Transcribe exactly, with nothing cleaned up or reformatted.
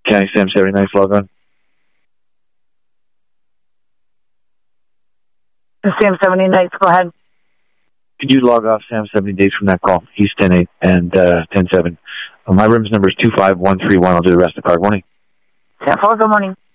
County, Sam seventy-nine, log on. Sam seventy-nine, go ahead. Could you log off Sam seventy days from that call? He's ten eight and uh, ten seven. Uh, my room's number is two five one three one. I'll do the rest of the card. Morning. Sam four, good morning.